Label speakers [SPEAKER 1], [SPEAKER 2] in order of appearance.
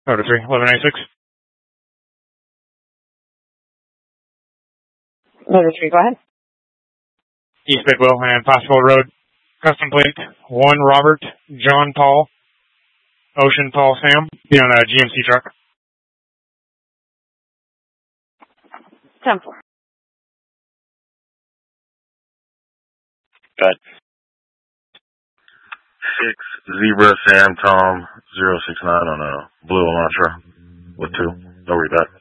[SPEAKER 1] Motor 3, 1196.
[SPEAKER 2] Motor 3, go ahead.
[SPEAKER 1] East Bidwell and Possible Road. Custom plate 1 Robert John Paul Ocean Paul Sam. Be on a GMC truck.
[SPEAKER 2] 10-4.
[SPEAKER 3] Got 6 Zebra Sam Tom 069 on a blue Elantra with 2. No read back.